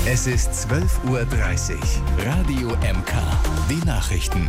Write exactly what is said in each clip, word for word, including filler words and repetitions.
Es ist zwölf Uhr dreißig. Radio M K. Die Nachrichten.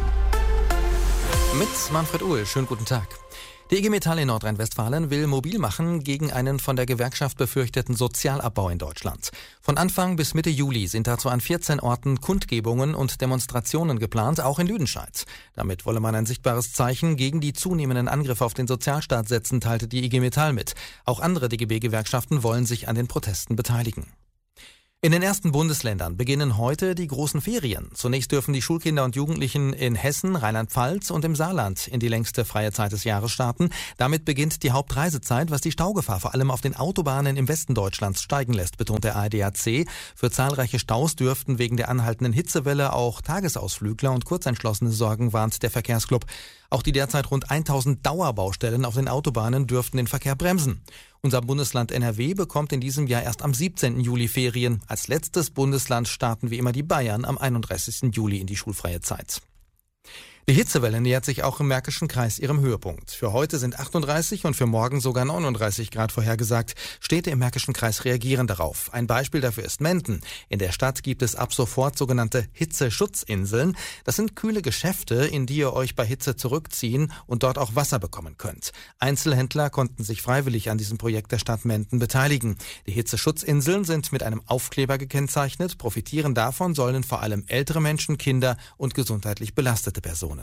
Mit Manfred Uhl. Schönen guten Tag. Die I G Metall in Nordrhein-Westfalen will mobil machen gegen einen von der Gewerkschaft befürchteten Sozialabbau in Deutschland. Von Anfang bis Mitte Juli sind dazu an vierzehn Orten Kundgebungen und Demonstrationen geplant, auch in Lüdenscheid. Damit wolle man ein sichtbares Zeichen gegen die zunehmenden Angriffe auf den Sozialstaat setzen, teilte die I G Metall mit. Auch andere D G B-Gewerkschaften wollen sich an den Protesten beteiligen. In den ersten Bundesländern beginnen heute die großen Ferien. Zunächst dürfen die Schulkinder und Jugendlichen in Hessen, Rheinland-Pfalz und im Saarland in die längste freie Zeit des Jahres starten. Damit beginnt die Hauptreisezeit, was die Staugefahr vor allem auf den Autobahnen im Westen Deutschlands steigen lässt, betont der A D A C. Für zahlreiche Staus dürften wegen der anhaltenden Hitzewelle auch Tagesausflügler und Kurzentschlossene sorgen, warnt der Verkehrsclub. Auch die derzeit rund tausend Dauerbaustellen auf den Autobahnen dürften den Verkehr bremsen. Unser Bundesland N R W bekommt in diesem Jahr erst am siebzehnten Juli Ferien. Als letztes Bundesland starten wie immer die Bayern am einunddreißigsten Juli in die schulfreie Zeit. Die Hitzewelle nähert sich auch im Märkischen Kreis ihrem Höhepunkt. Für heute sind achtunddreißig und für morgen sogar neununddreißig Grad vorhergesagt. Städte im Märkischen Kreis reagieren darauf. Ein Beispiel dafür ist Menden. In der Stadt gibt es ab sofort sogenannte Hitzeschutzinseln. Das sind kühle Geschäfte, in die ihr euch bei Hitze zurückziehen und dort auch Wasser bekommen könnt. Einzelhändler konnten sich freiwillig an diesem Projekt der Stadt Menden beteiligen. Die Hitzeschutzinseln sind mit einem Aufkleber gekennzeichnet. Profitieren davon sollen vor allem ältere Menschen, Kinder und gesundheitlich belastete Personen.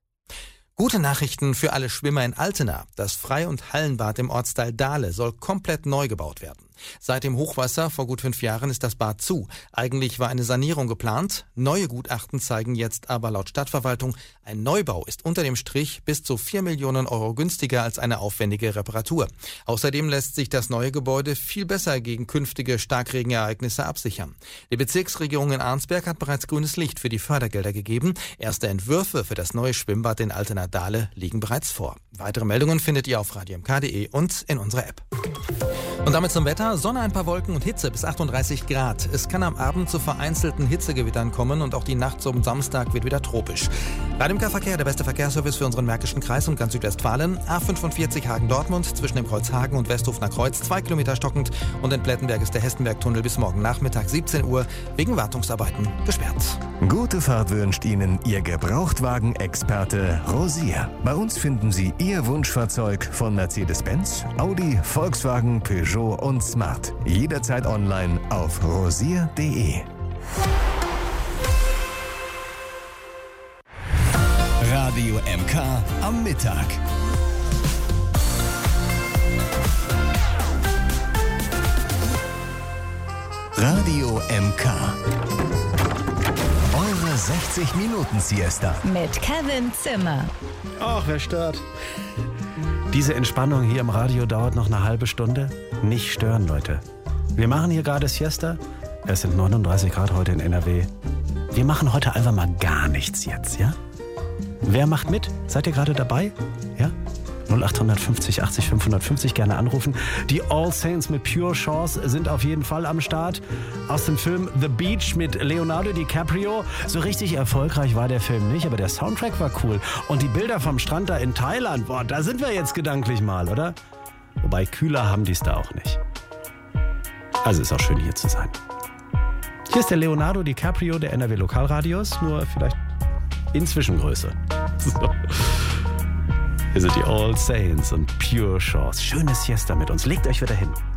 Gute Nachrichten für alle Schwimmer in Altena. Das Frei- und Hallenbad im Ortsteil Dahle soll komplett neu gebaut werden. Seit dem Hochwasser vor gut fünf Jahren ist das Bad zu. Eigentlich war eine Sanierung geplant. Neue Gutachten zeigen jetzt aber laut Stadtverwaltung, ein Neubau ist unter dem Strich bis zu vier Millionen Euro günstiger als eine aufwendige Reparatur. Außerdem lässt sich das neue Gebäude viel besser gegen künftige Starkregenereignisse absichern. Die Bezirksregierung in Arnsberg hat bereits grünes Licht für die Fördergelder gegeben. Erste Entwürfe für das neue Schwimmbad in Altena-Dahle liegen bereits vor. Weitere Meldungen findet ihr auf radio m k punkt d e und in unserer App. Und damit zum Wetter. Sonne, ein paar Wolken und Hitze bis achtunddreißig Grad. Es kann am Abend zu vereinzelten Hitzegewittern kommen und auch die Nacht zum Samstag wird wieder tropisch. Radio M K Verkehr, der beste Verkehrsservice für unseren Märkischen Kreis und ganz Südwestfalen. A fünfundvierzig Hagen-Dortmund zwischen dem Kreuz Hagen und Westhofener Kreuz, zwei Kilometer stockend. Und in Plettenberg ist der Hessenberg-Tunnel bis morgen Nachmittag siebzehn Uhr wegen Wartungsarbeiten gesperrt. Gute Fahrt wünscht Ihnen Ihr Gebrauchtwagen-Experte Rosier. Bei uns finden Sie Ihr Wunschfahrzeug von Mercedes-Benz, Audi, Volkswagen, Peugeot und Smart. Jederzeit online auf rosier punkt d e. Radio M K am Mittag. Radio M K. Eure sechzig Minuten Siesta. Mit Kevin Zimmer. Ach, wer stört? Diese Entspannung hier im Radio dauert noch eine halbe Stunde. Nicht stören, Leute. Wir machen hier gerade Siesta. Es sind neununddreißig Grad heute in N R W. Wir machen heute einfach mal gar nichts jetzt, ja? Wer macht mit? Seid ihr gerade dabei? Ja? null acht fünfzig achtzig fünfhundertfünfzig gerne anrufen. Die All Saints mit Pure Chance sind auf jeden Fall am Start. Aus dem Film The Beach mit Leonardo DiCaprio. So richtig erfolgreich war der Film nicht, aber der Soundtrack war cool. Und die Bilder vom Strand da in Thailand, boah, da sind wir jetzt gedanklich mal, oder? Wobei kühler haben die es da auch nicht. Also ist auch schön hier zu sein. Hier ist der Leonardo DiCaprio der N R W Lokalradios, nur vielleicht in Zwischengröße. So. Hier sind die All Saints und Pure Chance. Schönes Siesta mit uns. Legt euch wieder hin.